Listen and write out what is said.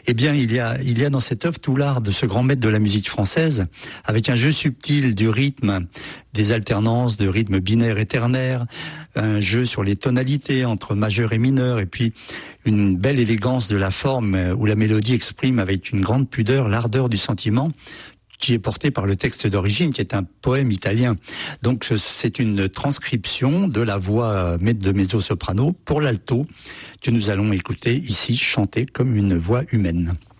Eh bien, il y a dans cette œuvre tout l'art de ce grand maître de la musique française, avec un jeu subtil du rythme, des alternances de rythmes binaires et ternaires, un jeu sur les tonalités entre majeur et mineur, et puis une belle élégance de la forme où la mélodie exprime avec une grande pudeur l'ardeur du sentiment qui est porté par le texte d'origine, qui est un poème italien. Donc c'est une transcription de la voix de mezzo-soprano pour l'alto que nous allons écouter ici chanter comme une voix humaine.